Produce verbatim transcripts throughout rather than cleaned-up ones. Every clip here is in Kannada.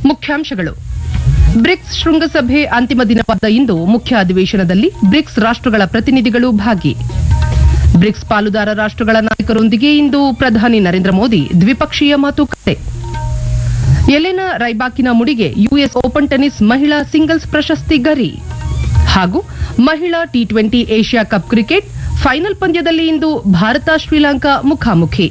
ಮುಖ್ಯಾಂಶಗಳು. ಬ್ರಿಕ್ಸ್ ಶೃಂಗಸಭೆ ಅಂತಿಮ ದಿನವಾದ ಇಂದು ಮುಖ್ಯ ಅಧಿವೇಶನದಲ್ಲಿ ಬ್ರಿಕ್ಸ್ ರಾಷ್ಟ್ರಗಳ ಪ್ರತಿನಿಧಿಗಳು ಭಾಗಿ. ಬ್ರಿಕ್ಸ್ ಪಾಲುದಾರ ರಾಷ್ಟ್ರಗಳ ನಾಯಕರೊಂದಿಗೆ ಇಂದು ಪ್ರಧಾನಿ ನರೇಂದ್ರ ಮೋದಿ ದ್ವಿಪಕ್ಷೀಯ ಮಾತುಕತೆ. ಎಲೆನಾ ರೈಬಾಕಿನ ಮುಡಿಗೆ ಯುಎಸ್ ಓಪನ್ ಟೆನಿಸ್ ಮಹಿಳಾ ಸಿಂಗಲ್ಸ್ ಪ್ರಶಸ್ತಿ ಗರಿ. ಹಾಗೂ ಮಹಿಳಾ T twenty Asia cup cricket final ಪಂದ್ಯದಲ್ಲಿ ಇಂದು ಭಾರತ ಶ್ರೀಲಂಕಾ ಮುಖಾಮುಖಿ.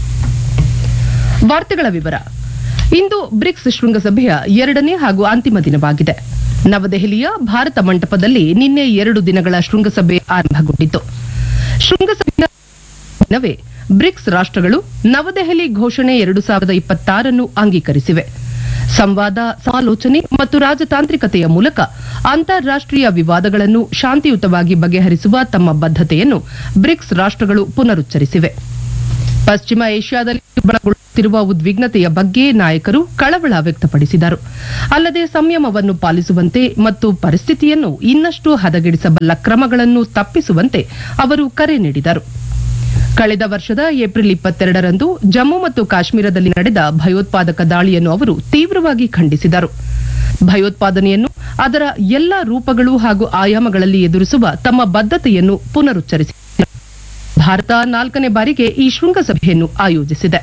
ವಾರ್ತೆಗಳ ವಿವರ. ಇಂದು ಬ್ರಿಕ್ಸ್ ಶೃಂಗಸಭೆಯ ಎರಡನೇ ಹಾಗೂ ಅಂತಿಮ ದಿನವಾಗಿದೆ. ನವದೆಹಲಿಯ ಭಾರತ ಮಂಟಪದಲ್ಲಿ ನಿನ್ನೆ ಎರಡು ದಿನಗಳ ಶೃಂಗಸಭೆ ಆರಂಭಗೊಂಡಿತು. ಶೃಂಗಸಭೆಯ ದಿನವೇ ಬ್ರಿಕ್ಸ್ ರಾಷ್ಟ್ರಗಳು ನವದೆಹಲಿ ಘೋಷಣೆ ಎರಡು ಸಾವಿರದ ಇಪ್ಪತ್ತಾರನ್ನು ಅಂಗೀಕರಿಸಿವೆ. ಸಂವಾದ, ಸಮಾಲೋಚನೆ ಮತ್ತು ರಾಜತಾಂತ್ರಿಕತೆಯ ಮೂಲಕ ಅಂತಾರಾಷ್ಟೀಯ ವಿವಾದಗಳನ್ನು ಶಾಂತಿಯುತವಾಗಿ ಬಗೆಹರಿಸುವ ತಮ್ಮ ಬದ್ಧತೆಯನ್ನು ಬ್ರಿಕ್ಸ್ ರಾಷ್ಟ್ರಗಳು ಪುನರುಚ್ಚರಿಸಿವೆ. ಪಶ್ಚಿಮ ಏಷ್ಯಾದಲ್ಲಿ ಉಲ್ಬಣಗೊಳ್ಳುತ್ತಿರುವ ಉದ್ವಿಗ್ನತೆಯ ಬಗ್ಗೆ ನಾಯಕರು ಕಳವಳ ವ್ಯಕ್ತಪಡಿಸಿದರು. ಅಲ್ಲದೆ ಸಂಯಮವನ್ನು ಪಾಲಿಸುವಂತೆ ಮತ್ತು ಪರಿಸ್ಥಿತಿಯನ್ನು ಇನ್ನಷ್ಟು ಹದಗೆಡಿಸಬಲ್ಲ ಕ್ರಮಗಳನ್ನು ತಪ್ಪಿಸುವಂತೆ ಅವರು ಕರೆ ನೀಡಿದರು. ಕಳೆದ ವರ್ಷದ ಏಪ್ರಿಲ್ ಇಪ್ಪತ್ತೆರಡರಂದು ಜಮ್ಮು ಮತ್ತು ಕಾಶ್ಮೀರದಲ್ಲಿ ನಡೆದ ಭಯೋತ್ಪಾದಕ ದಾಳಿಯನ್ನು ಅವರು ತೀವ್ರವಾಗಿ ಖಂಡಿಸಿದರು. ಭಯೋತ್ಪಾದನೆಯನ್ನು ಅದರ ಎಲ್ಲಾ ರೂಪಗಳು ಹಾಗೂ ಆಯಾಮಗಳಲ್ಲಿ ಎದುರಿಸುವ ತಮ್ಮ ಬದ್ಧತೆಯನ್ನು ಪುನರುಚ್ಚರಿಸಿದರು. ಭಾರತ ನಾಲ್ಕನೇ ಬಾರಿಗೆ ಈ ಶೃಂಗಸಭೆಯನ್ನು ಆಯೋಜಿಸಿದೆ.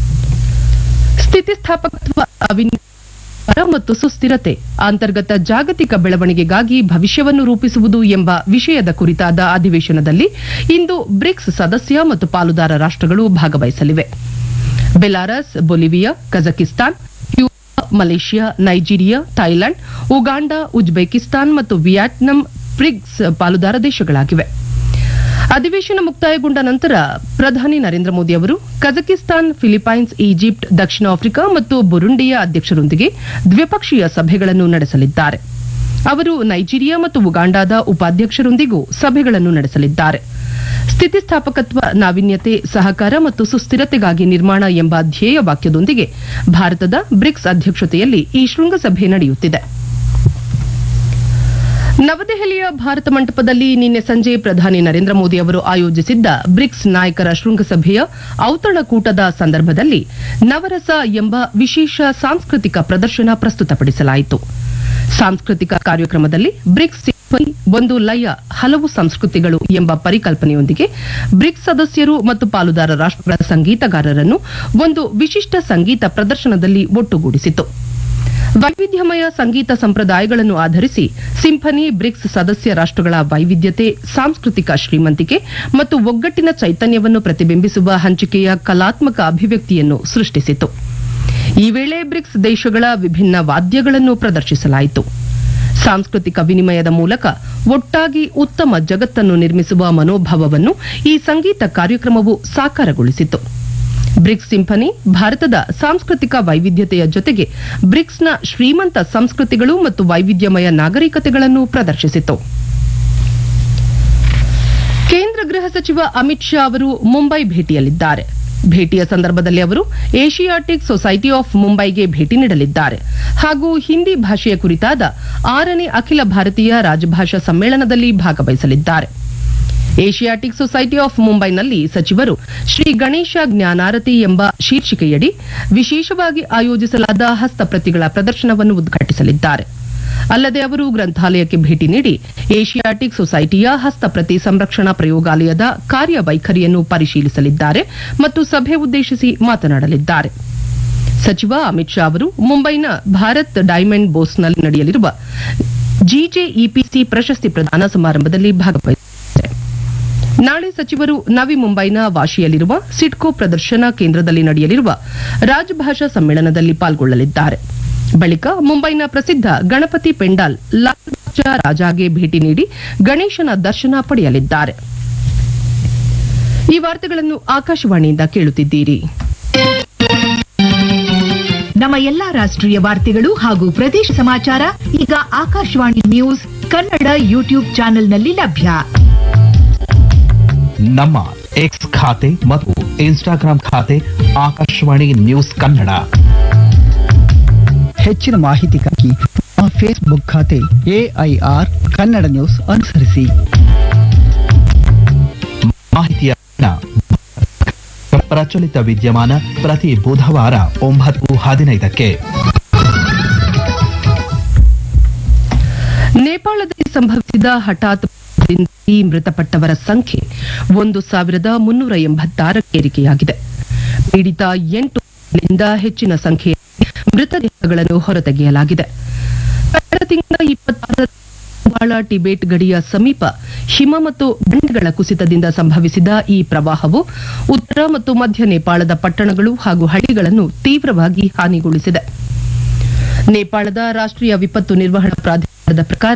ಸ್ಥಿತಿಸ್ಥಾಪಕತ್ವ, ಅವಿನ್ಯಾಸ ಮತ್ತು ಸುಸ್ಥಿರತೆ, ಅಂತರ್ಗತ ಜಾಗತಿಕ ಬೆಳವಣಿಗೆಗಾಗಿ ಭವಿಷ್ಯವನ್ನು ರೂಪಿಸುವುದು ಎಂಬ ವಿಷಯದ ಕುರಿತಾದ ಅಧಿವೇಶನದಲ್ಲಿ ಇಂದು ಬ್ರಿಕ್ಸ್ ಸದಸ್ಯ ಮತ್ತು ಪಾಲುದಾರ ರಾಷ್ಟ್ರಗಳು ಭಾಗವಹಿಸಲಿವೆ. Belarus, Bolivia, Kazakhstan, Cuba, Malaysia, Nigeria, Thailand, Uganda, Uzbekistan ಮತ್ತು ವಿಯೆಟ್ನಾಂ ಬ್ರಿಕ್ಸ್ ಪಾಲುದಾರ ದೇಶಗಳಾಗಿವೆ. ಅಧಿವೇಶನ ಮುಕ್ತಾಯಗೊಂಡ ನಂತರ ಪ್ರಧಾನಿ ನರೇಂದ್ರ ಮೋದಿ ಅವರು ಕಜಕಿಸ್ತಾನ್, ಫಿಲಿಪೈನ್ಸ್, ಈಜಿಪ್ಟ್, ದಕ್ಷಿಣ ಆಫ್ರಿಕಾ ಮತ್ತು ಬುರುಂಡಿಯ ಅಧ್ಯಕ್ಷರೊಂದಿಗೆ ದ್ವಿಪಕ್ಷೀಯ ಸಭೆಗಳನ್ನು ನಡೆಸಲಿದ್ದಾರೆ. ಅವರು ನೈಜೀರಿಯಾ ಮತ್ತು ಉಗಾಂಡಾದ ಉಪಾಧ್ಯಕ್ಷರೊಂದಿಗೂ ಸಭೆಗಳನ್ನು ನಡೆಸಲಿದ್ದಾರೆ. ಸ್ಥಿತಿಸ್ಥಾಪಕತ್ವ, ನಾವೀನ್ಯತೆ, ಸಹಕಾರ ಮತ್ತು ಸುಸ್ಥಿರತೆಗಾಗಿ ನಿರ್ಮಾಣ ಎಂಬ ಧ್ಯೇಯ ವಾಕ್ಯದೊಂದಿಗೆ ಭಾರತದ ಬ್ರಿಕ್ಸ್ ಅಧ್ಯಕ್ಷತೆಯಲ್ಲಿ ಈ ಶೃಂಗಸಭೆ ನಡೆಯುತ್ತಿದೆ. ನವದೆಹಲಿಯ ಭಾರತ ಮಂಟಪದಲ್ಲಿ ನಿನ್ನೆ ಸಂಜೆ ಪ್ರಧಾನಿ ನರೇಂದ್ರ ಮೋದಿ ಅವರು ಆಯೋಜಿಸಿದ್ದ ಬ್ರಿಕ್ಸ್ ನಾಯಕರ ಶೃಂಗಸಭೆಯ ಔತಣಕೂಟದ ಸಂದರ್ಭದಲ್ಲಿ ನವರಸ ಎಂಬ ವಿಶೇಷ ಸಾಂಸ್ಕೃತಿಕ ಪ್ರದರ್ಶನ ಪ್ರಸ್ತುತಪಡಿಸಲಾಯಿತು. ಸಾಂಸ್ಕೃತಿಕ ಕಾರ್ಯಕ್ರಮದಲ್ಲಿ ಬ್ರಿಕ್ಸ್ ಸಿಂಫನಿ, ಒಂದು ಲಯ, ಹಲವು ಸಂಸ್ಕೃತಿಗಳು ಎಂಬ ಪರಿಕಲ್ಪನೆಯೊಂದಿಗೆ ಬ್ರಿಕ್ಸ್ ಸದಸ್ಯರು ಮತ್ತು ಪಾಲುದಾರ ರಾಷ್ಟ್ರಗಳ ಸಂಗೀತಗಾರರನ್ನು ಒಂದು ವಿಶಿಷ್ಟ ಸಂಗೀತ ಪ್ರದರ್ಶನದಲ್ಲಿ ಒಟ್ಟುಗೂಡಿಸಿತು. ವೈವಿಧ್ಯಮಯ ಸಂಗೀತ ಸಂಪ್ರದಾಯಗಳನ್ನು ಆಧರಿಸಿ ಸಿಂಫನಿ ಬ್ರಿಕ್ಸ್ ಸದಸ್ಯ ರಾಷ್ಟ್ರಗಳ ವೈವಿಧ್ಯತೆ, ಸಾಂಸ್ಕೃತಿಕ ಶ್ರೀಮಂತಿಕೆ ಮತ್ತು ಒಗ್ಗಟ್ಟಿನ ಚೈತನ್ಯವನ್ನು ಪ್ರತಿಬಿಂಬಿಸುವ ಹಂಚಿಕೆಯ ಕಲಾತ್ಮಕ ಅಭಿವ್ಯಕ್ತಿಯನ್ನು ಸೃಷ್ಟಿಸಿತು. ಈ ವೇಳೆ ಬ್ರಿಕ್ಸ್ ದೇಶಗಳ ವಿಭಿನ್ನ ವಾದ್ಯಗಳನ್ನು ಪ್ರದರ್ಶಿಸಲಾಯಿತು. ಸಾಂಸ್ಕೃತಿಕ ವಿನಿಮಯದ ಮೂಲಕ ಒಟ್ಟಾಗಿ ಉತ್ತಮ ಜಗತ್ತನ್ನು ನಿರ್ಮಿಸುವ ಮನೋಭಾವವನ್ನು ಈ ಸಂಗೀತ ಕಾರ್ಯಕ್ರಮವು ಸಾಕಾರಗೊಳಿಸಿತು. ಬ್ರಿಕ್ಸ್ ಸಿಂಫನಿ ಭಾರತದ ಸಾಂಸ್ಕೃತಿಕ ವೈವಿಧ್ಯತೆಯ ಜೊತೆಗೆ ಬ್ರಿಕ್ಸ್ನ ಶ್ರೀಮಂತ ಸಂಸ್ಕೃತಿಗಳು ಮತ್ತು ವೈವಿಧ್ಯಮಯ ನಾಗರಿಕತೆಗಳನ್ನು ಪ್ರದರ್ಶಿಸಿತು. ಕೇಂದ್ರ ಗೃಹ ಸಚಿವ ಅಮಿತ್ ಶಾ ಅವರು ಮುಂಬೈ ಭೇಟಿಯಲ್ಲಿದ್ದಾರೆ. ಭೇಟಿಯ ಸಂದರ್ಭದಲ್ಲಿ ಅವರು ಏಷಿಯಾಟಿಕ್ ಸೊಸೈಟಿ ಆಫ್ ಮುಂಬೈಗೆ ಭೇಟಿ ನೀಡಲಿದ್ದಾರೆ ಹಾಗೂ ಹಿಂದಿ ಭಾಷೆಯ ಕುರಿತಾದ ಆರನೇ ಅಖಿಲ ಭಾರತೀಯ ರಾಜಭಾಷಾ ಸಮ್ಮೇಳನದಲ್ಲಿ ಭಾಗವಹಿಸಲಿದ್ದಾರೆ. ಏಷಿಯಾಟಿಕ್ ಸೊಸೈಟಿ ಆಫ್ ಮುಂಬೈನಲ್ಲಿ ಸಚಿವರು ಶ್ರೀ ಗಣೇಶ ಜ್ಞಾನಾರತಿ ಎಂಬ ಶೀರ್ಷಿಕೆಯಡಿ ವಿಶೇಷವಾಗಿ ಆಯೋಜಿಸಲಾದ ಹಸ್ತಪ್ರತಿಗಳ ಪ್ರದರ್ಶನವನ್ನು ಉದ್ಘಾಟಿಸಲಿದ್ದಾರೆ. ಅಲ್ಲದೆ ಅವರು ಗ್ರಂಥಾಲಯಕ್ಕೆ ಭೇಟಿ ನೀಡಿ ಏಷಿಯಾಟಿಕ್ ಸೊಸೈಟಿಯ ಹಸ್ತಪ್ರತಿ ಸಂರಕ್ಷಣಾ ಪ್ರಯೋಗಾಲಯದ ಕಾರ್ಯವೈಖರಿಯನ್ನು ಪರಿಶೀಲಿಸಲಿದ್ದಾರೆ ಮತ್ತು ಸಭೆ ಉದ್ದೇಶಿಸಿ ಮಾತನಾಡಲಿದ್ದಾರೆ. ಸಚಿವ ಅಮಿತ್ ಶಾ ಅವರು ಮುಂಬೈನ ಭಾರತ್ ಡೈಮಂಡ್ ಬೋಸ್ನಲ್ಲಿ ನಡೆಯಲಿರುವ ಜಿಜೆಇಪಿಸಿ ಪ್ರಶಸ್ತಿ ಪ್ರದಾನ ಸಮಾರಂಭದಲ್ಲಿ ಭಾಗವಹಿಸಲಿದ್ದಾರೆ. ನಾಳೆ ಸಚಿವರು ನವಿ ಮುಂಬೈನ ವಾಶಿಯಲ್ಲಿರುವ ಸಿಡ್ಕೋ ಪ್ರದರ್ಶನ ಕೇಂದ್ರದಲ್ಲಿ ನಡೆಯಲಿರುವ ರಾಜಭಾಷಾ ಸಮ್ಮೇಳನದಲ್ಲಿ ಪಾಲ್ಗೊಳ್ಳಲಿದ್ದಾರೆ. ಬಳಿಕ ಮುಂಬೈನ ಪ್ರಸಿದ್ಧ ಗಣಪತಿ ಪೆಂಡಾಲ್ ಲಾಲ್ ಬಾಗ್ ರಾಜಾಗೆ ಭೇಟಿ ನೀಡಿ ಗಣೇಶನ ದರ್ಶನ ಪಡೆಯಲಿದ್ದಾರೆ. ಈ ವಾರ್ತೆಗಳನ್ನು ಆಕಾಶವಾಣಿಯಿಂದ ಕೇಳುತ್ತಿದ್ದೀರಿ. ನಮ್ಮ ಎಲ್ಲಾ ರಾಷ್ಟ್ರೀಯ ವಾರ್ತೆಗಳು ಹಾಗೂ ಪ್ರದೇಶ ಸಮಾಚಾರ ಈಗ ಆಕಾಶವಾಣಿ ನ್ಯೂಸ್ ಕನ್ನಡ ಯೂಟ್ಯೂಬ್ ಚಾನೆಲ್ನಲ್ಲಿ ಲಭ್ಯ. ನಮ್ಮ ಎಕ್ಸ್ ಖಾತೆ ಮತ್ತು ಇನ್ಸ್ಟಾಗ್ರಾಂ ಖಾತೆ ಆಕಾಶವಾಣಿ ನ್ಯೂಸ್ ಕನ್ನಡ. ಹೆಚ್ಚಿನ ಮಾಹಿತಿಗಾಗಿ ಫೇಸ್ಬುಕ್ ಖಾತೆ ಎಐಆರ್ ಕನ್ನಡ ನ್ಯೂಸ್ ಅನುಸರಿಸಿ. ಮಾಹಿತಿಯ ಪ್ರಚಲಿತ ವಿದ್ಯಮಾನ ಪ್ರತಿ ಬುಧವಾರ ಒಂಬತ್ತು ಹದಿನೈದಕ್ಕೆ. ನೇಪಾಳದಲ್ಲಿ ಸಂಭವಿಸಿದ ಹಠಾತ್ ಪ್ರವಾಹದಿಂದಾಗಿ ಮೃತಪಟ್ಟವರ ಸಂಖ್ಯೆ ಒಂದು ಸಾವಿರದ ಮುನ್ನೂರ ಎಂಬತ್ತಾರಕ್ಕೆ ಏರಿಕೆಯಾಗಿದೆ. ಪೀಡಿತ ಎಂಟು ರಿಂದ ಹೆಚ್ಚಿನ ಸಂಖ್ಯೆಯಲ್ಲಿ ಮೃತದೇಹಗಳನ್ನು ಹೊರತೆಗೆಯಲಾಗಿದೆ. ಕಳೆದ ತಿಂಗಳ ಇಪ್ಪತ್ತಾರರ ನೇಪಾಳ ಟಿಬೆಟ್ ಗಡಿಯ ಸಮೀಪ ಹಿಮ ಮತ್ತು ಬಂಡೆಗಳ ಕುಸಿತದಿಂದ ಸಂಭವಿಸಿದ ಈ ಪ್ರವಾಹವು ಉತ್ತರ ಮತ್ತು ಮಧ್ಯ ನೇಪಾಳದ ಪಟ್ಟಣಗಳು ಹಾಗೂ ಹಳ್ಳಿಗಳನ್ನು ತೀವ್ರವಾಗಿ ಹಾನಿಗೊಳಿಸಿದೆ. ನೇಪಾಳದ ರಾಷ್ಟ್ರೀಯ ವಿಪತ್ತು ನಿರ್ವಹಣಾ ಪ್ರಾಧಿಕಾರದ ಪ್ರಕಾರ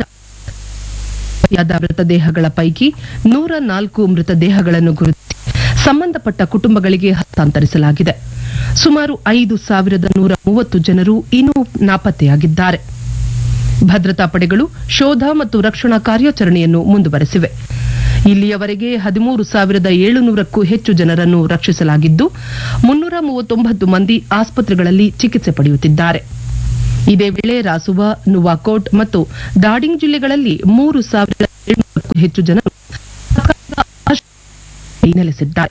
ಮೃತದೇಹಗಳ ಪೈಕಿ ನೂರ ನಾಲ್ಕು ಮೃತದೇಹಗಳನ್ನು ಗುರುತಿಸಿ ಸಂಬಂಧಪಟ್ಟ ಕುಟುಂಬಗಳಿಗೆ ಹಸ್ತಾಂತರಿಸಲಾಗಿದೆ. ಸುಮಾರು ಐದು ಸಾವಿರದ ನೂರ ಮೂವತ್ತು ಜನರು ಇನ್ನೂ ನಾಪತ್ತೆಯಾಗಿದ್ದಾರೆ. ಭದ್ರತಾ ಪಡೆಗಳು ಶೋಧ ಮತ್ತು ರಕ್ಷಣಾ ಕಾರ್ಯಾಚರಣೆಯನ್ನು ಮುಂದುವರೆಸಿವೆ. ಇಲ್ಲಿಯವರೆಗೆ ಹದಿಮೂರು ಸಾವಿರದ ಏಳುನೂರಕ್ಕೂ ಹೆಚ್ಚು ಜನರನ್ನು ರಕ್ಷಿಸಲಾಗಿದ್ದು ಮುನ್ನೂರ ಮೂವತ್ತೊಂಬತ್ತು ಮಂದಿ ಆಸ್ಪತ್ರೆಗಳಲ್ಲಿ ಚಿಕಿತ್ಸೆ ಪಡೆಯುತ್ತಿದ್ದಾರೆ. ಇದೇ ವೇಳೆ ರಾಸುವಾ, ನುವಾಕೋಟ್ ಮತ್ತು ದಾಡಿಂಗ್ ಜಿಲ್ಲೆಗಳಲ್ಲಿ ಮೂರು ಸಾವಿರದ ಏಳುನೂರಕ್ಕೂ ಹೆಚ್ಚು ಜನರು ನೆಲೆಸಿದ್ದಾರೆ.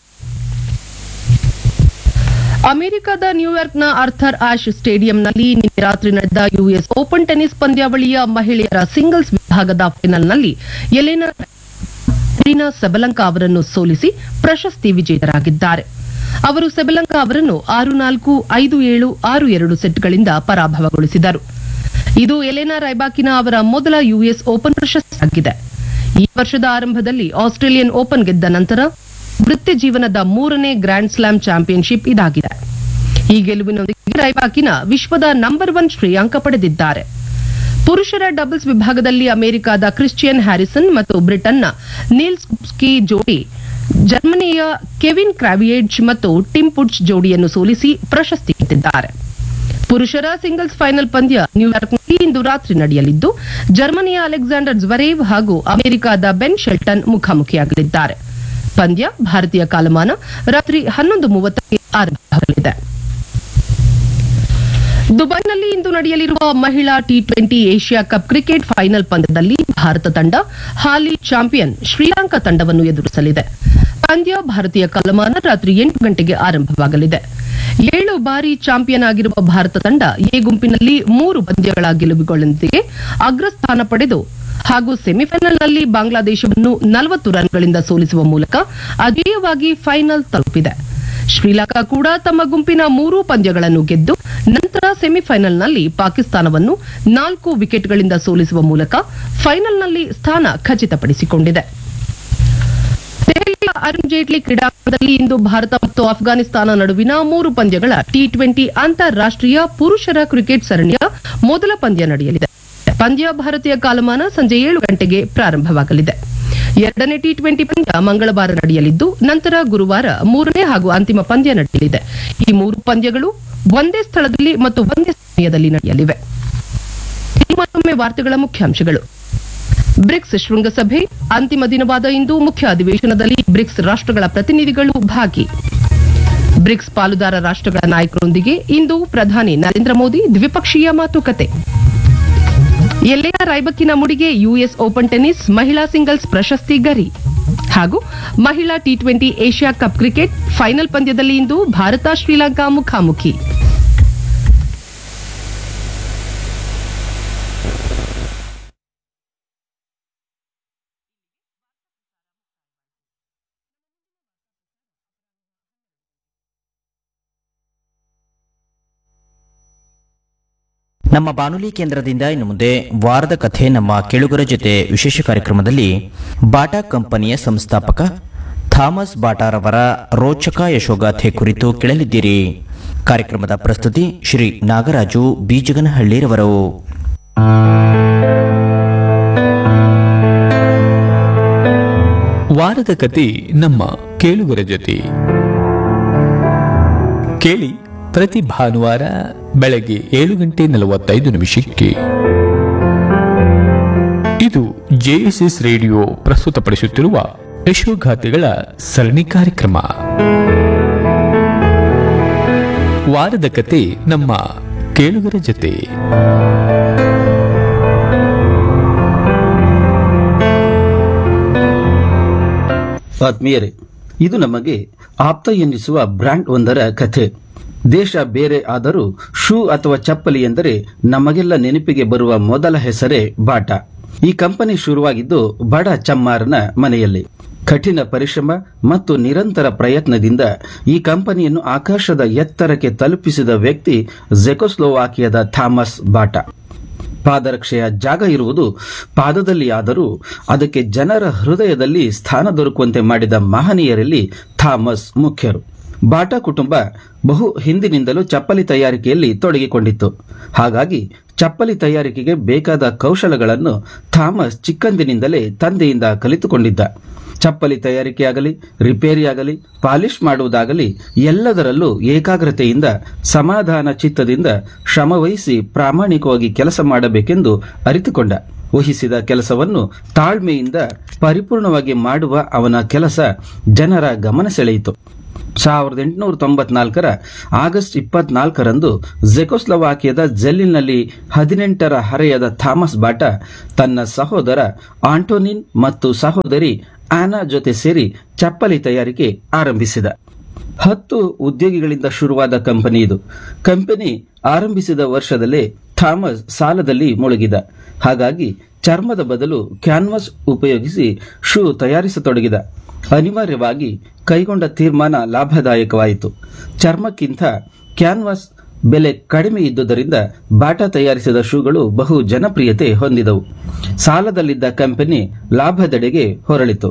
ಅಮೆರಿಕದ ನ್ಯೂಯಾರ್ಕ್ನ ಆರ್ಥರ್ ಆಶ್ ಸ್ಟೇಡಿಯಂನಲ್ಲಿ ನಿನ್ನೆ ರಾತ್ರಿ ನಡೆದ ಯುಎಸ್ ಓಪನ್ ಟೆನಿಸ್ ಪಂದ್ಯಾವಳಿಯ ಮಹಿಳೆಯರ ಸಿಂಗಲ್ಸ್ ವಿಭಾಗದ ಫೈನಲ್ನಲ್ಲಿ ಎಲೆನಾ ಸೆಬಲಂಕಾ ಅವರನ್ನು ಸೋಲಿಸಿ ಪ್ರಶಸ್ತಿ ವಿಜೇತರಾಗಿದ್ದಾರೆ. ಅವರು ಸೆಬಲಂಕಾ ಅವರನ್ನು ಆರು ನಾಲ್ಕು, ಐದು ಏಳು, ಆರು ಎರಡು ಸೆಟ್ಗಳಿಂದ ಪರಾಭವಗೊಳಿಸಿದರು. ಇದು ಎಲೆನಾ ರೈಬಾಕಿನಾ ಅವರ ಮೊದಲ ಯುಎಸ್ ಓಪನ್ ಪ್ರಶಸ್ತಿಯಾಗಿದೆ. ಈ ವರ್ಷದ ಆರಂಭದಲ್ಲಿ ಆಸ್ಟ್ರೇಲಿಯನ್ ಓಪನ್ ಗೆದ್ದ ನಂತರ ವೃತ್ತಿ ಜೀವನದ ಮೂರನೇ ಗ್ರ್ಯಾಂಡ್ ಸ್ಲಾಮ್ ಚಾಂಪಿಯನ್ಶಿಪ್ ಇದಾಗಿದೆ. ಈ ಗೆಲುವಿನೊಂದಿಗೆ ರೈಬಾಕಿನಾ ವಿಶ್ವದ ನಂಬರ್ ಒನ್ ಶ್ರೇಯಾಂಕ ಪಡೆದಿದ್ದಾರೆ. ಪುರುಷರ ಡಬಲ್ಸ್ ವಿಭಾಗದಲ್ಲಿ ಅಮೆರಿಕದ ಕ್ರಿಶ್ಚಿಯನ್ ಹ್ಯಾರಿಸನ್ ಮತ್ತು ಬ್ರಿಟನ್ನ ನೀಲ್ಸ್ ಸ್ಕಿ ಜೋಡಿ ಜರ್ಮನಿಯ ಕೆವಿನ್ ಕ್ರಾವಿಯೇಜ್ ಮತ್ತು ಟಿಮ್ ಪುಟ್ಸ್ ಜೋಡಿಯನ್ನು ಸೋಲಿಸಿ ಪ್ರಶಸ್ತಿ ಗೆದ್ದಿದ್ದಾರೆ. ಪುರುಷರ ಸಿಂಗಲ್ಸ್ ಫೈನಲ್ ಪಂದ್ಯ ನ್ಯೂಯಾರ್ಕ್ನಲ್ಲಿ ಇಂದು ರಾತ್ರಿ ನಡೆಯಲಿದ್ದು ಜರ್ಮನಿಯ ಅಲೆಕ್ಸಾಂಡರ್ ಜ್ವರೇವ್ ಹಾಗೂ ಅಮೆರಿಕದ ಬೆನ್ ಶೆಲ್ಟನ್ ಮುಖಾಮುಖಿಯಾಗಲಿದ್ದಾರೆ. ಪಂದ್ಯ ಭಾರತೀಯ ಕಾಲಮಾನ ರಾತ್ರಿ ಹನ್ನೊಂದು ಮೂವತ್ತಕ್ಕೆ ಆರಂಭವಾಗಲಿದೆ. ದುಬೈನಲ್ಲಿ ಇಂದು ನಡೆಯಲಿರುವ ಮಹಿಳಾ T twenty Asia cup cricket final ಪಂದ್ಯದಲ್ಲಿ ಭಾರತ ತಂಡ ಹಾಲಿ ಚಾಂಪಿಯನ್ ಶ್ರೀಲಂಕಾ ತಂಡವನ್ನು ಎದುರಿಸಲಿದೆ. ಪಂದ್ಯ ಭಾರತೀಯ ಕಾಲಮಾನ ರಾತ್ರಿ ಎಂಟು ಗಂಟೆಗೆ ಆರಂಭವಾಗಲಿದೆ. ಏಳು ಬಾರಿ ಚಾಂಪಿಯನ್ ಆಗಿರುವ ಭಾರತ ತಂಡ ಎ ಗುಂಪಿನಲ್ಲಿ ಮೂರು ಪಂದ್ಯಗಳ ಗೆಲುವುಗಳೊಂದಿಗೆ ಅಗ್ರಸ್ಥಾನ ಪಡೆದು ಹಾಗೂ ಸೆಮಿಫೈನಲ್ನಲ್ಲಿ ಬಾಂಗ್ಲಾದೇಶವನ್ನು ನಲವತ್ತು ರನ್ಗಳಿಂದ ಸೋಲಿಸುವ ಮೂಲಕ ಅಜೇಯವಾಗಿ ಫೈನಲ್ ತಲುಪಿದೆ. ಶ್ರೀಲಂಕಾ ಕೂಡ ತಮ್ಮ ಗುಂಪಿನ ಮೂರೂ ಪಂದ್ಯಗಳನ್ನು ಗೆದ್ದು ನಂತರ ಸೆಮಿಫೈನಲ್ನಲ್ಲಿ ಪಾಕಿಸ್ತಾನವನ್ನು ನಾಲ್ಕು ವಿಕೆಟ್ಗಳಿಂದ ಸೋಲಿಸುವ ಮೂಲಕ ಫೈನಲ್ನಲ್ಲಿ ಸ್ಥಾನ ಖಚಿತಪಡಿಸಿಕೊಂಡಿದೆ. ದೆಹಲಿಯ ಅರುಣ್ ಜೇಟ್ಲಿ ಕ್ರೀಡಾಂಗಣದಲ್ಲಿ ಇಂದು ಭಾರತ ಮತ್ತು ಅಫ್ಘಾನಿಸ್ತಾನ ನಡುವಿನ ಮೂರು ಪಂದ್ಯಗಳ ಟಿ ಟ್ವೆಂಟಿ ಅಂತಾರಾಷ್ಟೀಯ ಪುರುಷರ ಕ್ರಿಕೆಟ್ ಸರಣಿಯ ಮೊದಲ ಪಂದ್ಯ ನಡೆಯಲಿದೆ. ಪಂದ್ಯ ಭಾರತೀಯ ಕಾಲಮಾನ ಸಂಜೆ ಏಳು ಗಂಟೆಗೆ ಪ್ರಾರಂಭವಾಗಲಿದೆ. ಎರಡನೇ ಟಿ ಟ್ವೆಂಟಿ ಪಂದ್ಯ ಮಂಗಳವಾರ ನಡೆಯಲಿದ್ದು ನಂತರ ಗುರುವಾರ ಮೂರನೇ ಹಾಗೂ ಅಂತಿಮ ಪಂದ್ಯ ನಡೆಯಲಿದೆ. ಈ ಮೂರು ಪಂದ್ಯಗಳು ಒಂದೇ ಸ್ಥಳದಲ್ಲಿ ಮತ್ತು ಒಂದೇ ಸಮಯದಲ್ಲಿ ನಡೆಯಲಿವೆ. ಮತ್ತೊಮ್ಮೆ ವಾರ್ತೆಗಳ ಮುಖ್ಯಾಂಶಗಳು. ಬ್ರಿಕ್ಸ್ ಶೃಂಗಸಭೆ ಅಂತಿಮ ದಿನವಾದ ಇಂದು ಮುಖ್ಯ ಅಧಿವೇಶನದಲ್ಲಿ ಬ್ರಿಕ್ಸ್ ರಾಷ್ಟ್ರಗಳ ಪ್ರತಿನಿಧಿಗಳು ಭಾಗಿ. ಬ್ರಿಕ್ಸ್ ಪಾಲುದಾರ ರಾಷ್ಟ್ರಗಳ ನಾಯಕರೊಂದಿಗೆ ಇಂದು ಪ್ರಧಾನಿ ನರೇಂದ್ರ ಮೋದಿ ದ್ವಿಪಕ್ಷೀಯ ಮಾತುಕತೆ. ಎಲೆನಾ ರೈಬಾಕಿನಾ ಮುಡಿಗೆ ಯುಎಸ್ ಓಪನ್ ಟೆನಿಸ್ ಮಹಿಳಾ ಸಿಂಗಲ್ಸ್ ಪ್ರಶಸ್ತಿ ಗರಿ. ಹಾಗೂ ಮಹಿಳಾ T twenty Asia cup cricket final ಪಂದ್ಯದಲ್ಲಿ ಇಂದು ಭಾರತ ಶ್ರೀಲಂಕಾ ಮುಖಾಮುಖಿ. ನಮ್ಮ ಬಾನುಲಿ ಕೇಂದ್ರದಿಂದ ಇನ್ನು ಮುಂದೆ ವಾರದ ಕಥೆ ನಮ್ಮ ಕೇಳುಗರ ಜೊತೆ ವಿಶೇಷ ಕಾರ್ಯಕ್ರಮದಲ್ಲಿ ಬಾಟಾ ಕಂಪನಿಯ ಸಂಸ್ಥಾಪಕ ಥಾಮಸ್ ಬಾಟಾರವರ ರೋಚಕ ಯಶೋಗಾಥೆ ಕುರಿತು ಕೇಳಲಿದ್ದೀರಿ. ಕಾರ್ಯಕ್ರಮದ ಪ್ರಸ್ತುತಿ ಶ್ರೀ ನಾಗರಾಜು ಬೀಜಗನಹಳ್ಳಿರವರು. ವಾರದ ಕಥೆ ನಮ್ಮ ಕೇಳುಗರ ಜೊತೆ ಕೇಳಿ ಪ್ರತಿ ಭಾನುವಾರ ಬೆಳಗ್ಗೆ ಏಳು ಗಂಟೆ ನಲವತ್ತೈದು ನಿಮಿಷಕ್ಕೆ. ಇದು ಜೆಎಸ್ಎಸ್ ರೇಡಿಯೋ ಪ್ರಸ್ತುತಪಡಿಸುತ್ತಿರುವ ಯಶೋಗಾಥೆಗಳ ಸರಣಿ ಕಾರ್ಯಕ್ರಮ. ವಾರದ ಕತೆ ನಮ್ಮ ಕೇಳುಗರ ಜೊತೆ. ಆತ್ಮೀಯರೇ, ಇದು ನಮಗೆ ಆಪ್ತ ಎನ್ನಿಸುವ ಬ್ರ್ಯಾಂಡ್ ಒಂದರ ಕಥೆ. ದೇಶ ಬೇರೆ ಆದರೂ ಶೂ ಅಥವಾ ಚಪ್ಪಲಿ ಎಂದರೆ ನಮಗೆಲ್ಲ ನೆನಪಿಗೆ ಬರುವ ಮೊದಲ ಹೆಸರೇ ಬಾಟಾ. ಈ ಕಂಪನಿ ಶುರುವಾಗಿದ್ದು ಬಡ ಚಮ್ಮಾರನ ಮನೆಯಲ್ಲಿ. ಕಠಿಣ ಪರಿಶ್ರಮ ಮತ್ತು ನಿರಂತರ ಪ್ರಯತ್ನದಿಂದ ಈ ಕಂಪನಿಯನ್ನು ಆಕಾಶದ ಎತ್ತರಕ್ಕೆ ತಲುಪಿಸಿದ ವ್ಯಕ್ತಿ ಜೆಕೋಸ್ಲೋವಾಕಿಯಾದ ಥಾಮಸ್ ಬಾಟಾ. ಪಾದರಕ್ಷೆಯ ಜಾಗ ಇರುವುದು ಪಾದದಲ್ಲಿ ಆದರೂ ಅದಕ್ಕೆ ಜನರ ಹೃದಯದಲ್ಲಿ ಸ್ಥಾನ ದೊರಕುವಂತೆ ಮಾಡಿದ ಮಹನೀಯರಲ್ಲಿ ಥಾಮಸ್ ಮುಖ್ಯರು. ಬಾಟಾ ಕುಟುಂಬ ಬಹು ಹಿಂದಿನಿಂದಲೂ ಚಪ್ಪಲಿ ತಯಾರಿಕೆಯಲ್ಲಿ ತೊಡಗಿಕೊಂಡಿತ್ತು. ಹಾಗಾಗಿ ಚಪ್ಪಲಿ ತಯಾರಿಕೆಗೆ ಬೇಕಾದ ಕೌಶಲಗಳನ್ನು ಥಾಮಸ್ ಚಿಕ್ಕಂದಿನಿಂದಲೇ ತಂದೆಯಿಂದ ಕಲಿತುಕೊಂಡಿದ್ದ. ಚಪ್ಪಲಿ ತಯಾರಿಕೆಯಾಗಲಿ, ರಿಪೇರಿಯಾಗಲಿ, ಪಾಲಿಶ್ ಮಾಡುವುದಾಗಲಿ ಎಲ್ಲದರಲ್ಲೂ ಏಕಾಗ್ರತೆಯಿಂದ ಸಮಾಧಾನ ಚಿತ್ತದಿಂದ ಶ್ರಮವಹಿಸಿ ಪ್ರಾಮಾಣಿಕವಾಗಿ ಕೆಲಸ ಮಾಡಬೇಕೆಂದು ಅರಿತುಕೊಂಡ. ವಹಿಸಿದ ಕೆಲಸವನ್ನು ತಾಳ್ಮೆಯಿಂದ ಪರಿಪೂರ್ಣವಾಗಿ ಮಾಡುವ ಅವನ ಕೆಲಸ ಜನರ ಗಮನ ಸೆಳೆಯಿತು. ಸಾವಿರದ ಎಂಟುನೂರ ತೊಂಬತ್ನಾಲ್ಕರ ಆಗಸ್ಟ್ ಇಪ್ಪತ್ನಾಲ್ಕರಂದು ಜೆಕೋಸ್ಲೋವಾಕಿಯಾದ ಜೆಲ್ಲಿನ್ನಲ್ಲಿ ಹದಿನೆಂಟರ ಹರೆಯದ ಥಾಮಸ್ ಬಾಟಾ ತನ್ನ ಸಹೋದರ ಆಂಟೋನಿನ್ ಮತ್ತು ಸಹೋದರಿ ಆನಾ ಜೊತೆ ಸೇರಿ ಚಪ್ಪಲಿ ತಯಾರಿಕೆ ಆರಂಭಿಸಿದ. ಹತ್ತು ಉದ್ಯೋಗಿಗಳಿಂದ ಶುರುವಾದ ಕಂಪನಿ ಇದು. ಕಂಪನಿ ಆರಂಭಿಸಿದ ವರ್ಷದಲ್ಲೇ ಥಾಮಸ್ ಸಾಲದಲ್ಲಿ ಮುಳುಗಿದ. ಹಾಗಾಗಿ ಚರ್ಮದ ಬದಲು ಕ್ಯಾನ್ವಾಸ್ ಉಪಯೋಗಿಸಿ ಶೂ ತಯಾರಿಸತೊಡಗಿದ. ಅನಿವಾರ್ಯವಾಗಿ ಕೈಗೊಂಡ ತೀರ್ಮಾನ ಲಾಭದಾಯಕವಾಯಿತು. ಚರ್ಮಕ್ಕಿಂತ ಕ್ಯಾನ್ವಾಸ್ ಬೆಲೆ ಕಡಿಮೆ ಇದ್ದುದರಿಂದ ಬಾಟಾ ತಯಾರಿಸಿದ ಶೂಗಳು ಬಹು ಜನಪ್ರಿಯತೆ ಹೊಂದಿದವು. ಸಾಲದಲ್ಲಿದ್ದ ಕಂಪನಿ ಲಾಭದೆಡೆಗೆ ಹೊರಳಿತು.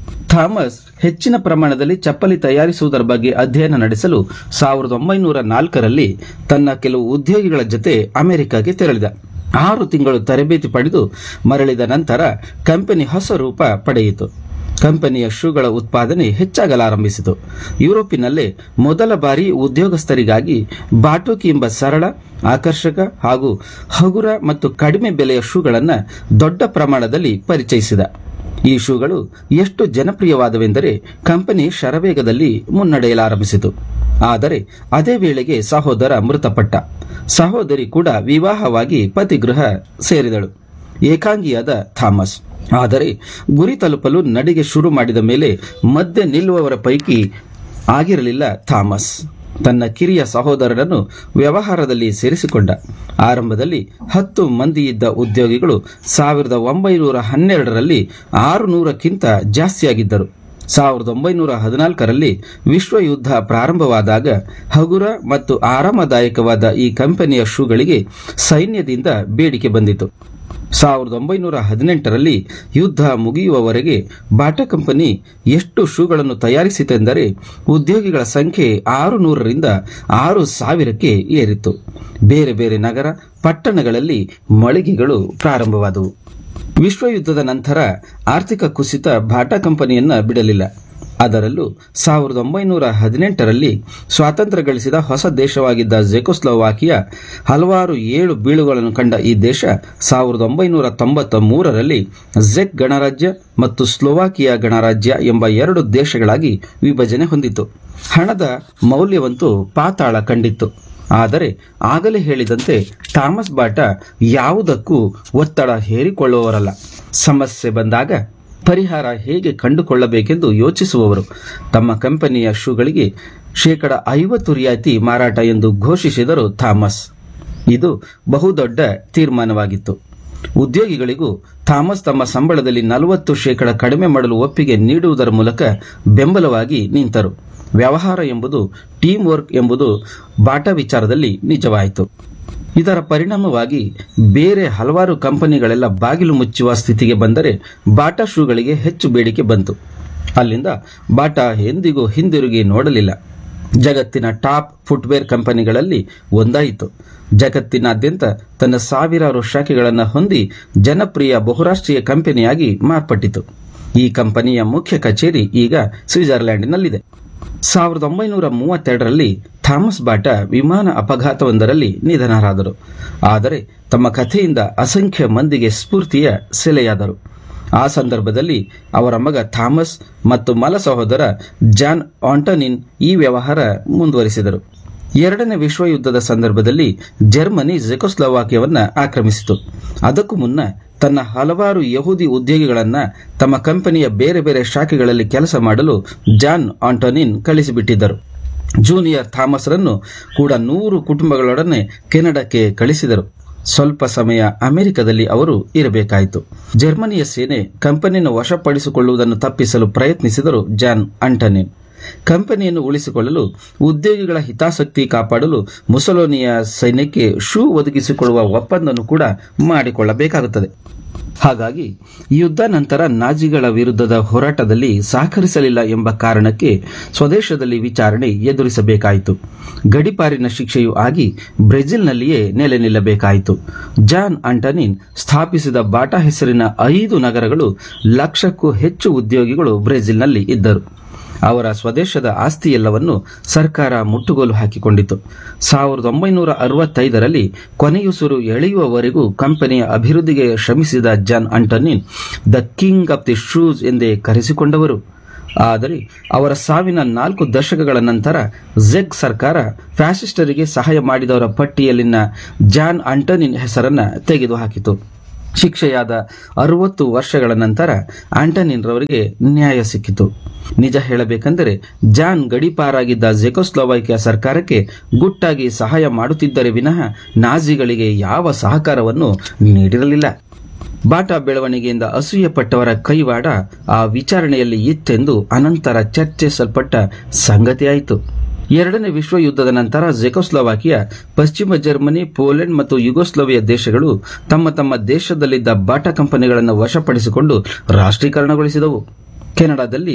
ಥಾಮಸ್ ಹೆಚ್ಚಿನ ಪ್ರಮಾಣದಲ್ಲಿ ಚಪ್ಪಲಿ ತಯಾರಿಸುವುದರ ಬಗ್ಗೆ ಅಧ್ಯಯನ ನಡೆಸಲು ಸಾವಿರದ ಒಂಬೈನೂರ ನಾಲ್ಕರಲ್ಲಿ ತನ್ನ ಕೆಲವು ಉದ್ಯೋಗಿಗಳ ಜೊತೆ ಅಮೆರಿಕಾಗೆ ತೆರಳಿದ. ಆರು ತಿಂಗಳು ತರಬೇತಿ ಪಡೆದು ಮರಳಿದ ನಂತರ ಕಂಪನಿ ಹೊಸ ರೂಪ ಪಡೆಯಿತು. ಕಂಪನಿಯ ಶೂಗಳ ಉತ್ಪಾದನೆ ಹೆಚ್ಚಾಗಲಾರಂಭಿಸಿತು. ಯುರೋಪಿನಲ್ಲೇ ಮೊದಲ ಬಾರಿ ಉದ್ಯೋಗಸ್ಥರಿಗಾಗಿ ಬಾಟೋಕಿ ಎಂಬ ಸರಳ, ಆಕರ್ಷಕ ಹಾಗೂ ಹಗುರ ಮತ್ತು ಕಡಿಮೆ ಬೆಲೆಯ ಶೂಗಳನ್ನು ದೊಡ್ಡ ಪ್ರಮಾಣದಲ್ಲಿ ಪರಿಚಯಿಸಿದ. ಈ ಶೂಗಳು ಎಷ್ಟು ಜನಪ್ರಿಯವಾದವೆಂದರೆ ಕಂಪನಿ ಶರವೇಗದಲ್ಲಿ ಮುನ್ನಡೆಯಲಾರಂಭಿಸಿತು. ಆದರೆ ಅದೇ ವೇಳೆಗೆ ಸಹೋದರ ಮೃತಪಟ್ಟ. ಸಹೋದರಿ ಕೂಡ ವಿವಾಹವಾಗಿ ಪತಿಗೃಹ ಸೇರಿದಳು. ಏಕಾಂಗಿಯಾದ ಥಾಮಸ್. ಆದರೆ ಗುರಿ ತಲುಪಲು ನಡಿಗೆ ಶುರು ಮಾಡಿದ ಮೇಲೆ ಮಧ್ಯೆ ನಿಲ್ಲುವವರ ಪೈಕಿ ಆಗಿರಲಿಲ್ಲ ಥಾಮಸ್. ತನ್ನ ಕಿರಿಯ ಸಹೋದರನನ್ನು ವ್ಯವಹಾರದಲ್ಲಿ ಸೇರಿಸಿಕೊಂಡ. ಆರಂಭದಲ್ಲಿ ಹತ್ತು ಮಂದಿ ಇದ್ದ ಉದ್ಯೋಗಿಗಳು ಸಾವಿರದ ಒಂಬೈನೂರ ಹನ್ನೆರಡರಲ್ಲಿ ಆರು ನೂರಕ್ಕಿಂತ ಜಾಸ್ತಿಯಾಗಿದ್ದರು. ಸಾವಿರದ ಒಂಬೈನೂರ ಹದಿನಾಲ್ಕರಲ್ಲಿ ವಿಶ್ವ ಯುದ್ಧ ಪ್ರಾರಂಭವಾದಾಗ ಹಗುರ ಮತ್ತು ಆರಾಮದಾಯಕವಾದ ಈ ಕಂಪನಿಯ ಶೂಗಳಿಗೆ ಸೈನ್ಯದಿಂದ ಬೇಡಿಕೆ ಬಂದಿತು. ಸಾವಿರದ ಒಂಬೈನೂರ ಹದಿನೆಂಟರಲ್ಲಿ ಯುದ್ಧ ಮುಗಿಯುವವರೆಗೆ ಬಾಟಾ ಕಂಪನಿ ಎಷ್ಟು ಶೂಗಳನ್ನು ತಯಾರಿಸಿತೆಂದರೆ ಉದ್ಯೋಗಿಗಳ ಸಂಖ್ಯೆ ಆರು ನೂರರಿಂದ ಆರು ಸಾವಿರಕ್ಕೆ ಏರಿತು. ಬೇರೆ ಬೇರೆ ನಗರ, ಪಟ್ಟಣಗಳಲ್ಲಿ ಮಳಿಗೆಗಳು ಪ್ರಾರಂಭವಾದವು. ವಿಶ್ವ ಯುದ್ಧದ ನಂತರ ಆರ್ಥಿಕ ಕುಸಿತ ಬಾಟಾ ಕಂಪನಿಯನ್ನ ಬಿಡಲಿಲ್ಲ. ಅದರಲ್ಲೂ ಸಾವಿರದ ಒಂಬೈನೂರ ಹದಿನೆಂಟರಲ್ಲಿ ಸ್ವಾತಂತ್ರ್ಯ ಗಳಿಸಿದ ಹೊಸ ದೇಶವಾಗಿದ್ದ ಜೆಕೋಸ್ಲೋವಾಕಿಯಾ ಹಲವಾರು ಏಳು ಬೀಳುಗಳನ್ನು ಕಂಡ ಈ ದೇಶ ಸಾವಿರದ ಒಂಬೈನೂರ ತೊಂಬತ್ತ ಮೂರರಲ್ಲಿ ಜೆಕ್ ಗಣರಾಜ್ಯ ಮತ್ತು ಸ್ಲೋವಾಕಿಯಾ ಗಣರಾಜ್ಯ ಎಂಬ ಎರಡು ದೇಶಗಳಾಗಿ ವಿಭಜನೆ ಹೊಂದಿತು. ಹಣದ ಮೌಲ್ಯವಂತೂ ಪಾತಾಳ ಕಂಡಿತ್ತು. ಆದರೆ ಆಗಲೇ ಹೇಳಿದಂತೆ ಥಾಮಸ್ ಬಾಟಾ ಯಾವುದಕ್ಕೂ ಒತ್ತಡ ಹೇರಿಕೊಳ್ಳುವವರಲ್ಲ. ಸಮಸ್ಯೆ ಬಂದಾಗ ಪರಿಹಾರ ಹೇಗೆ ಕಂಡುಕೊಳ್ಳಬೇಕೆಂದು ಯೋಚಿಸುವವರು. ತಮ್ಮ ಕಂಪನಿಯ ಶೂಗಳಿಗೆ ಶೇಕಡ ಐವತ್ತು ರಿಯಾಯಿತಿ ಮಾರಾಟ ಎಂದು ಘೋಷಿಸಿದರು ಥಾಮಸ್. ಇದು ಬಹುದೊಡ್ಡ ತೀರ್ಮಾನವಾಗಿತ್ತು. ಉದ್ಯೋಗಿಗಳಿಗೂ ಥಾಮಸ್ ತಮ್ಮ ಸಂಬಳದಲ್ಲಿ ನಲವತ್ತು ಶೇಕಡ ಕಡಿಮೆ ಮಾಡಲು ಒಪ್ಪಿಗೆ ನೀಡುವುದರ ಮೂಲಕ ಬೆಂಬಲವಾಗಿ ನಿಂತರು. ವ್ಯವಹಾರ ಎಂಬುದು ಟೀಮ್ ವರ್ಕ್ ಎಂಬುದು ಬಾಟಾ ವಿಚಾರದಲ್ಲಿ ನಿಜವಾಯಿತು. ಇದರ ಪರಿಣಾಮವಾಗಿ ಬೇರೆ ಹಲವಾರು ಕಂಪನಿಗಳೆಲ್ಲ ಬಾಗಿಲು ಮುಚ್ಚುವ ಸ್ಥಿತಿಗೆ ಬಂದರೆ ಬಾಟಾ ಶೂಗಳಿಗೆ ಹೆಚ್ಚು ಬೇಡಿಕೆ ಬಂತು. ಅಲ್ಲಿಂದ ಬಾಟಾ ಎಂದಿಗೂ ಹಿಂದಿರುಗಿ ನೋಡಲಿಲ್ಲ. ಜಗತ್ತಿನ ಟಾಪ್ ಫುಟ್ವೇರ್ ಕಂಪನಿಗಳಲ್ಲಿ ಒಂದಾಯಿತು. ಜಗತ್ತಿನಾದ್ಯಂತ ತನ್ನ ಸಾವಿರಾರು ಶಾಖೆಗಳನ್ನು ಹೊಂದಿ ಜನಪ್ರಿಯ ಬಹುರಾಷ್ಟ್ರೀಯ ಕಂಪನಿಯಾಗಿ ಮಾರ್ಪಟ್ಟಿತು. ಈ ಕಂಪನಿಯ ಮುಖ್ಯ ಕಚೇರಿ ಈಗ ಸ್ವಿಟ್ಜರ್ಲೆಂಡ್ನಲ್ಲಿದೆ. ಸಾವಿರದ ಒಂಬೈನೂರ ಮೂವತ್ತೆರಡರಲ್ಲಿ ಥಾಮಸ್ ಬಾಟಾ ವಿಮಾನ ಅಪಘಾತವೊಂದರಲ್ಲಿ ನಿಧನರಾದರು. ಆದರೆ ತಮ್ಮ ಕಥೆಯಿಂದ ಅಸಂಖ್ಯ ಮಂದಿಗೆ ಸ್ಫೂರ್ತಿಯ ಸೆಲೆಯಾದರು. ಆ ಸಂದರ್ಭದಲ್ಲಿ ಅವರ ಮಗ ಥಾಮಸ್ ಮತ್ತು ಮಲ ಸಹೋದರ ಜಾನ್ ಆಂಟೋನಿನ್ ಈ ವ್ಯವಹಾರ ಮುಂದುವರಿಸಿದರು. ಎರಡನೇ ವಿಶ್ವ ಯುದ್ಧದ ಸಂದರ್ಭದಲ್ಲಿ ಜರ್ಮನಿ ಜೆಕೋಸ್ಲೋವಾಕಿಯಾವನ್ನು ಆಕ್ರಮಿಸಿತು. ಅದಕ್ಕೂ ಮುನ್ನ ತನ್ನ ಹಲವಾರು ಯಹೂದಿ ಉದ್ಯೋಗಿಗಳನ್ನ ತಮ್ಮ ಕಂಪನಿಯ ಬೇರೆ ಬೇರೆ ಶಾಖೆಗಳಲ್ಲಿ ಕೆಲಸ ಮಾಡಲು ಜಾನ್ ಆಂಟೋನಿನ್ ಕಳಿಸಿಬಿಟ್ಟಿದ್ದರು. ಜೂನಿಯರ್ ಥಾಮಸ್ರನ್ನು ಕೂಡ ನೂರು ಕುಟುಂಬಗಳೊಡನೆ ಕೆನಡಾಕ್ಕೆ ಕಳಿಸಿದರು. ಸ್ವಲ್ಪ ಸಮಯ ಅಮೆರಿಕದಲ್ಲಿ ಅವರು ಇರಬೇಕಾಯಿತು. ಜರ್ಮನಿಯ ಸೇನೆ ಕಂಪನಿಯನ್ನು ವಶಪಡಿಸಿಕೊಳ್ಳುವುದನ್ನು ತಪ್ಪಿಸಲು ಪ್ರಯತ್ನಿಸಿದರು ಜಾನ್ ಆಂಟನಿನ್. ಕಂಪನಿಯನ್ನು ಉಳಿಸಿಕೊಳ್ಳಲು ಉದ್ಯೋಗಿಗಳ ಹಿತಾಸಕ್ತಿ ಕಾಪಾಡಲು ಮುಸೊಲಿನಿಯ ಸೈನ್ಯಕ್ಕೆ ಶೂ ಒದಗಿಸಿಕೊಳ್ಳುವ ಒಪ್ಪಂದವನ್ನು ಕೂಡ ಮಾಡಿಕೊಳ್ಳಬೇಕಾಗುತ್ತದೆ. ಹಾಗಾಗಿ ಯುದ್ಧ ನಂತರ ನಾಜಿಗಳ ವಿರುದ್ಧದ ಹೋರಾಟದಲ್ಲಿ ಸಹಕರಿಸಲಿಲ್ಲ ಎಂಬ ಕಾರಣಕ್ಕೆ ಸ್ವದೇಶದಲ್ಲಿ ವಿಚಾರಣೆ ಎದುರಿಸಬೇಕಾಯಿತು. ಗಡಿಪಾರಿನ ಶಿಕ್ಷೆಯೂ ಆಗಿ ಬ್ರೆಜಿಲ್ನಲ್ಲಿಯೇ ನೆಲೆ ನಿಲ್ಲಬೇಕಾಯಿತು. ಜಾನ್ ಆಂಟನಿನ್ ಸ್ಥಾಪಿಸಿದ ಬಾಟಾ ಹೆಸರಿನ ಐದು ನಗರಗಳು, ಲಕ್ಷಕ್ಕೂ ಹೆಚ್ಚು ಉದ್ಯೋಗಿಗಳು ಬ್ರೆಜಿಲ್ನಲ್ಲಿ ಇದ್ದರು. ಅವರ ಸ್ವದೇಶದ ಆಸ್ತಿಯೆಲ್ಲವನ್ನು ಸರ್ಕಾರ ಮುಟ್ಟುಗೋಲು ಹಾಕಿಕೊಂಡಿತು. ಸಾವಿರದ ಒಂಬೈನೂರ ಅರವತ್ತೈದರಲ್ಲಿ ಕೊನೆಯುಸಿರು ಎಳೆಯುವವರೆಗೂ ಕಂಪನಿಯ ಅಭಿವೃದ್ಧಿಗೆ ಶ್ರಮಿಸಿದ John ಆಂಟನಿನ್ the king of the shoes ಎಂದೇ ಕರೆಸಿಕೊಂಡವರು. ಆದರೆ ಅವರ ಸಾವಿನ ನಾಲ್ಕು ದಶಕಗಳ ನಂತರ ಝೆಗ್ ಸರ್ಕಾರ ಫ್ಯಾಸಿಸ್ಟರಿಗೆ ಸಹಾಯ ಮಾಡಿದವರ ಪಟ್ಟಿಯಲ್ಲಿನ ಜಾನ್ ಆಂಟನಿನ್ ಹೆಸರನ್ನು ತೆಗೆದುಹಾಕಿತು. ಶಿಕ್ಷೆಯಾದ ಅರವತ್ತು ವರ್ಷಗಳ ನಂತರ ಆಂಟನಿನ್ ರವರಿಗೆ ನ್ಯಾಯ ಸಿಕ್ಕಿತು. ನಿಜ ಹೇಳಬೇಕೆಂದರೆ ಜಾನ್ ಗಡಿಪಾರಾಗಿದ್ದ ಜೆಕೋಸ್ಲೋವಾಕಿಯಾ ಸರ್ಕಾರಕ್ಕೆ ಗುಟ್ಟಾಗಿ ಸಹಾಯ ಮಾಡುತ್ತಿದ್ದರೆ ವಿನಃ ನಾಜಿಗಳಿಗೆ ಯಾವ ಸಹಕಾರವನ್ನು ನೀಡಿರಲಿಲ್ಲ. ಬಾಟಾ ಬೆಳವಣಿಗೆಯಿಂದ ಅಸೂಯೆಪಟ್ಟವರ ಕೈವಾಡ ಆ ವಿಚಾರಣೆಯಲ್ಲಿ ಇತ್ತೆಂದು ಅನಂತರ ಚರ್ಚಿಸಲ್ಪಟ್ಟ ಸಂಗತಿಯಾಯಿತು. ಎರಡನೇ ವಿಶ್ವ ಯುದ್ಧದ ನಂತರ ಜೆಕೋಸ್ಲೋವಾಕಿಯಾ, ಪಶ್ಚಿಮ ಜರ್ಮನಿ, ಪೋಲೆಂಡ್ ಮತ್ತು ಯುಗೋಸ್ಲೋವಿಯಾ ದೇಶಗಳು ತಮ್ಮ ತಮ್ಮ ದೇಶದಲ್ಲಿದ್ದ ಬಾಟಾ ಕಂಪನಿಗಳನ್ನು ವಶಪಡಿಸಿಕೊಂಡು ರಾಷ್ಟ್ರೀಕರಣಗೊಳಿಸಿದವು. ಕೆನಡಾದಲ್ಲಿ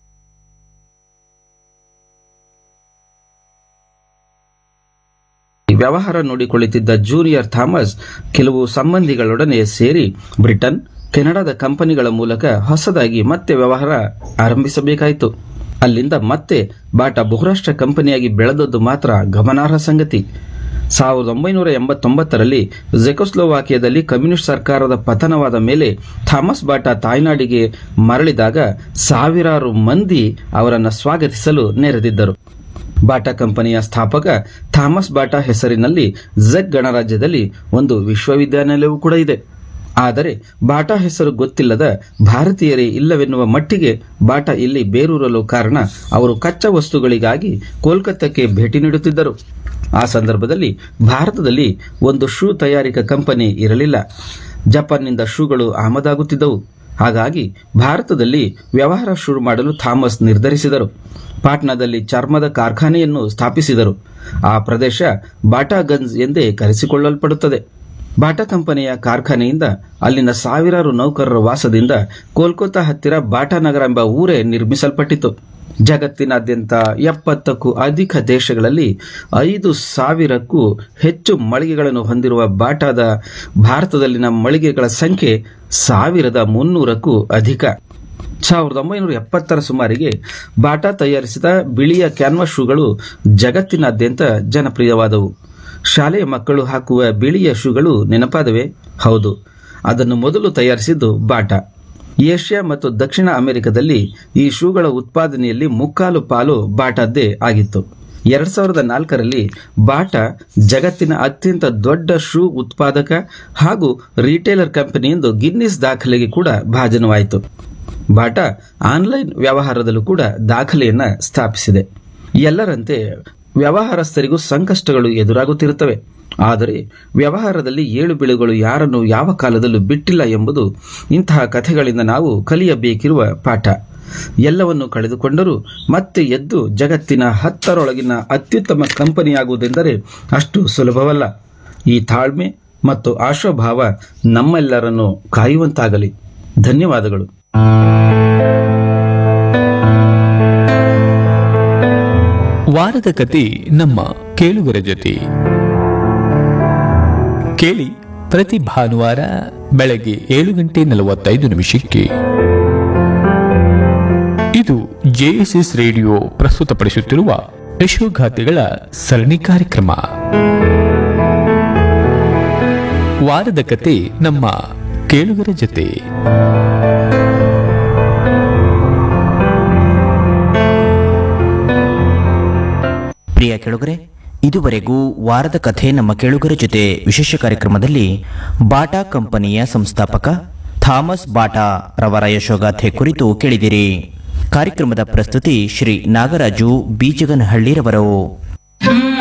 ವ್ಯವಹಾರ ನೋಡಿಕೊಳ್ಳುತ್ತಿದ್ದ ಜೂನಿಯರ್ ಥಾಮಸ್ ಕೆಲವು ಸಂಬಂಧಿಗಳೊಡನೆ ಸೇರಿ ಬ್ರಿಟನ್, ಕೆನಡಾದ ಕಂಪನಿಗಳ ಮೂಲಕ ಹೊಸದಾಗಿ ಮತ್ತೆ ವ್ಯವಹಾರ ಆರಂಭಿಸಬೇಕಾಯಿತು. ಅಲ್ಲಿಂದ ಮತ್ತೆ ಬಾಟಾ ಬಹುರಾಷ್ಟ್ರ ಕಂಪನಿಯಾಗಿ ಬೆಳೆದದ್ದು ಮಾತ್ರ ಗಮನಾರ್ಹ ಸಂಗತಿ. ಸಾವಿರದ ಒಂಬೈನೂರ ಎಂಬತ್ತೊಂಬತ್ತರಲ್ಲಿ ಜೆಕೋಸ್ಲೋವಾಕಿಯಾದಲ್ಲಿ ಕಮ್ಯುನಿಸ್ಟ್ ಸರ್ಕಾರದ ಪತನವಾದ ಮೇಲೆ ಥಾಮಸ್ ಬಾಟಾ ತಾಯ್ನಾಡಿಗೆ ಮರಳಿದಾಗ ಸಾವಿರಾರು ಮಂದಿ ಅವರನ್ನು ಸ್ವಾಗತಿಸಲು ನೆರೆದಿದ್ದರು. ಬಾಟಾ ಕಂಪನಿಯ ಸ್ಥಾಪಕ ಥಾಮಸ್ ಬಾಟಾ ಹೆಸರಿನಲ್ಲಿ ಝೆಗ್ ಗಣರಾಜ್ಯದಲ್ಲಿ ಒಂದು ವಿಶ್ವವಿದ್ಯಾನಿಲಯವೂ ಕೂಡ ಇದೆ. ಆದರೆ ಬಾಟಾ ಹೆಸರು ಗೊತ್ತಿಲ್ಲದ ಭಾರತೀಯರೇ ಇಲ್ಲವೆನ್ನುವ ಮಟ್ಟಿಗೆ ಬಾಟಾ ಇಲ್ಲಿ ಬೇರೂರಲು ಕಾರಣ ಅವರು ಕಚ್ಚಾ ವಸ್ತುಗಳಿಗಾಗಿ ಕೋಲ್ಕತ್ತಾಕ್ಕೆ ಭೇಟಿ ನೀಡುತ್ತಿದ್ದರು. ಆ ಸಂದರ್ಭದಲ್ಲಿ ಭಾರತದಲ್ಲಿ ಒಂದು ಶೂ ತಯಾರಿಕಾ ಕಂಪನಿ ಇರಲಿಲ್ಲ. ಜಪಾನ್ನಿಂದ ಶೂಗಳು ಆಮದಾಗುತ್ತಿದ್ದವು. ಹಾಗಾಗಿ ಭಾರತದಲ್ಲಿ ವ್ಯವಹಾರ ಶುರು ಮಾಡಲು ಥಾಮಸ್ ನಿರ್ಧರಿಸಿದರು. ಪಾಟ್ನಾದಲ್ಲಿ ಚರ್ಮದ ಕಾರ್ಖಾನೆಯನ್ನು ಸ್ಥಾಪಿಸಿದರು. ಆ ಪ್ರದೇಶ ಬಾಟಾಗಂಜ್ ಎಂದೇ ಕರೆಸಿಕೊಳ್ಳಲ್ಪಡುತ್ತದೆ. ಬಾಟಾ ಕಂಪನಿಯ ಕಾರ್ಖಾನೆಯಿಂದ ಅಲ್ಲಿನ ಸಾವಿರಾರು ನೌಕರರ ವಾಸದಿಂದ ಕೋಲ್ಕತ್ತಾ ಹತ್ತಿರ ಬಾಟಾ ನಗರ ಎಂಬ ಊರೇ ನಿರ್ಮಿಸಲ್ಪಟ್ಟಿತು. ಜಗತ್ತಿನಾದ್ಯಂತ ಎಪ್ಪತ್ತಕ್ಕೂ ಅಧಿಕ ದೇಶಗಳಲ್ಲಿ ಐದು ಸಾವಿರಕ್ಕೂ ಹೆಚ್ಚು ಮಳಿಗೆಗಳನ್ನು ಹೊಂದಿರುವ ಬಾಟಾದ ಭಾರತದಲ್ಲಿನ ಮಳಿಗೆಗಳ ಸಂಖ್ಯೆ ಸಾವಿರದ ಮುನ್ನೂರಕ್ಕೂ ಅಧಿಕ. ಸಾವಿರದ ಒಂಬೈನೂರ ಎಪ್ಪತ್ತರ ಸುಮಾರಿಗೆ ಬಾಟಾ ತಯಾರಿಸಿದ ಬಿಳಿಯ ಕ್ಯಾನ್ವಾಸ್ ಶೂಗಳು ಜಗತ್ತಿನಾದ್ಯಂತ ಜನಪ್ರಿಯವಾದವು. ಶಾಲೆಯ ಮಕ್ಕಳು ಹಾಕುವ ಬಿಳಿಯ ಶೂಗಳು ನೆನಪಾದವೇ? ಹೌದು, ಅದನ್ನು ಮೊದಲು ತಯಾರಿಸಿದ್ದು ಬಾಟಾ. ಏಷ್ಯಾ ಮತ್ತು ದಕ್ಷಿಣ ಅಮೆರಿಕದಲ್ಲಿ ಈ ಶೂಗಳ ಉತ್ಪಾದನೆಯಲ್ಲಿ ಮುಕ್ಕಾಲು ಪಾಲು ಬಾಟಾದ್ದೇ ಆಗಿತ್ತು. ಎರಡ್ ಸಾವಿರದ ನಾಲ್ಕರಲ್ಲಿ ಬಾಟಾ ಜಗತ್ತಿನ ಅತ್ಯಂತ ದೊಡ್ಡ ಶೂ ಉತ್ಪಾದಕ ಹಾಗೂ ರಿಟೇಲರ್ ಕಂಪನಿ ಎಂದು ಗಿನ್ನಿಸ್ ದಾಖಲೆಗೆ ಕೂಡ ಭಾಜನವಾಯಿತು. ಬಾಟಾ ಆನ್ಲೈನ್ ವ್ಯವಹಾರದಲ್ಲೂ ಕೂಡ ದಾಖಲೆಯನ್ನ ಸ್ಥಾಪಿಸಿದೆ. ಎಲ್ಲರಂತೆ ವ್ಯವಹಾರಸ್ಥರಿಗೂ ಸಂಕಷ್ಟಗಳು ಎದುರಾಗುತ್ತಿರುತ್ತವೆ. ಆದರೆ ವ್ಯವಹಾರದಲ್ಲಿ ಏಳು ಬೀಳುಗಳು ಯಾರನ್ನು ಯಾವ ಕಾಲದಲ್ಲೂ ಬಿಟ್ಟಿಲ್ಲ ಎಂಬುದು ಇಂತಹ ಕಥೆಗಳಿಂದ ನಾವು ಕಲಿಯಬೇಕಿರುವ ಪಾಠ. ಎಲ್ಲವನ್ನು ಕಳೆದುಕೊಂಡರೂ ಮತ್ತೆ ಎದ್ದು ಜಗತ್ತಿನ ಹತ್ತರೊಳಗಿನ ಅತ್ಯುತ್ತಮ ಕಂಪನಿಯಾಗುವುದೆಂದರೆ ಅಷ್ಟು ಸುಲಭವಲ್ಲ. ಈ ತಾಳ್ಮೆ ಮತ್ತು ಆಶಾಭಾವ ನಮ್ಮೆಲ್ಲರನ್ನು ಕಾಯುವಂತಾಗಲಿ. ಧನ್ಯವಾದಗಳು. ವಾರದ ಕತೆ ನಮ್ಮ ಕೇಳುಗರ ಜೊತೆ ಕೇಳಿ ಪ್ರತಿ ಭಾನುವಾರ ಬೆಳಗ್ಗೆ ಏಳು ಗಂಟೆ ನಲವತ್ತೈದು ನಿಮಿಷಕ್ಕೆ. ಇದು ಜೆಎಸ್ಎಸ್ ರೇಡಿಯೋ ಪ್ರಸ್ತುತಪಡಿಸುತ್ತಿರುವ ಯಶೋಗಾಥೆಗಳ ಸರಣಿ ಕಾರ್ಯಕ್ರಮ. ವಾರದ ಕತೆ ನಮ್ಮ ಕೇಳುಗರ ಜೊತೆ. ಪ್ರಿಯ ಕೇಳುಗರೆ, ಇದುವರೆಗೂ ವಾರದ ಕಥೆ ನಮ್ಮ ಕೇಳುಗರ ಜೊತೆ ವಿಶೇಷ ಕಾರ್ಯಕ್ರಮದಲ್ಲಿ ಬಾಟಾ ಕಂಪನಿಯ ಸಂಸ್ಥಾಪಕ ಥಾಮಸ್ ಬಾಟಾ ರವರ ಯಶೋಗಾಥೆ ಕುರಿತು ಕೇಳಿದಿರಿ. ಕಾರ್ಯಕ್ರಮದ ಪ್ರಸ್ತುತಿ ಶ್ರೀ ನಾಗರಾಜು ಬೀಜಗನಹಳ್ಳಿರವರು.